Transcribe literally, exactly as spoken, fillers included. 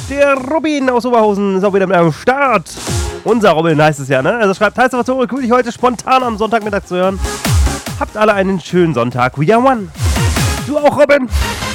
Der Robin aus Oberhausen ist auch wieder mit am Start. Unser Robin heißt es ja, ne? Also schreibt, heißt aber so, cool, dich heute spontan am Sonntagmittag zu hören. Habt alle einen schönen Sonntag. We are one. Du auch, Robin.